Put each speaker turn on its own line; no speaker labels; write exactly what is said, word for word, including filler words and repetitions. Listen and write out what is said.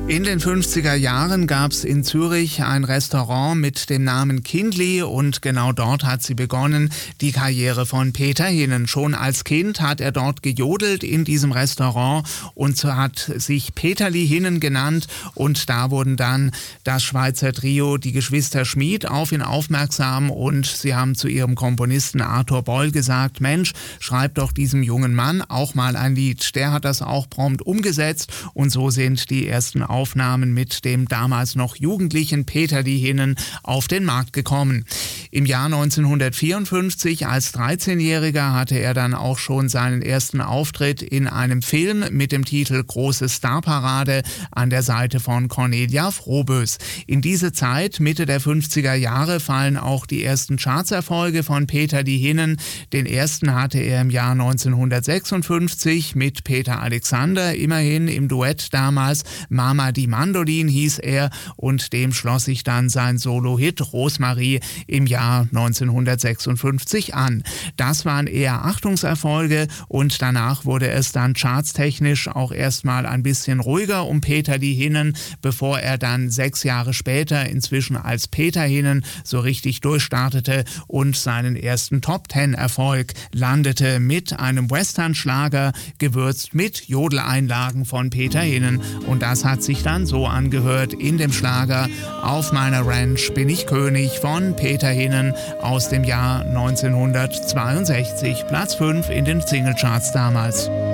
In den fünfziger Jahren gab es in Zürich ein Restaurant mit dem Namen Kindli und genau dort hat sie begonnen, die Karriere von Peter Hinnen. Schon als Kind hat er dort gejodelt in diesem Restaurant und so hat sich Peterli Hinnen genannt und da wurden dann das Schweizer Trio, die Geschwister Schmid, auf ihn aufmerksam und sie haben zu ihrem Komponisten Arthur Boll gesagt, Mensch, schreib doch diesem jungen Mann auch mal ein Lied. Der hat das auch prompt umgesetzt und so sind die ersten Aufnahmen mit dem damals noch jugendlichen Peterli Hinnen auf den Markt gekommen. Im Jahr neunzehnhundertvierundfünfzig als dreizehnjähriger hatte er dann auch schon seinen ersten Auftritt in einem Film mit dem Titel Große Starparade an der Seite von Cornelia Froboess. In diese Zeit, Mitte der fünfziger Jahre, fallen auch die ersten Chartserfolge von Peterli Hinnen. Den ersten hatte er im Jahr neunzehnhundertsechsundfünfzig mit Peter Alexander, immerhin im Duett damals. Mama die Mandolin hieß er und dem schloss sich dann sein Solo-Hit Rosmarie im Jahr neunzehnhundertsechsundfünfzig an. Das waren eher Achtungserfolge und danach wurde es dann chartstechnisch auch erstmal ein bisschen ruhiger um Peterli Hinnen, bevor er dann sechs Jahre später inzwischen als Peter Hinnen so richtig durchstartete und seinen ersten Top-Ten-Erfolg landete mit einem Western-Schlager, gewürzt mit Jodeleinlagen von Peter Hinnen. Und das hat sich dann so angehört in dem Schlager Auf meiner Ranch bin ich König von Peter Hinnen aus dem Jahr neunzehnhundertzweiundsechzig, Platz fünf in den Singlecharts damals.